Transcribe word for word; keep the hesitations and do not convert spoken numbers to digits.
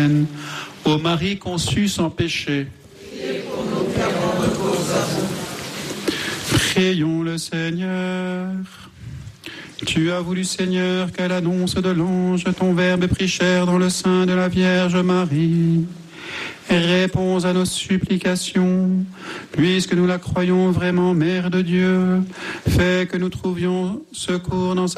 Amen. Ô Marie conçue sans péché, priez pour nous qui avons recours à vous. prions le Seigneur. Tu as voulu, Seigneur, qu'à l'annonce de l'ange, ton Verbe prit chair dans le sein de la Vierge Marie. Réponds à nos supplications, puisque nous la croyons vraiment Mère de Dieu. Fais que nous trouvions secours dans sa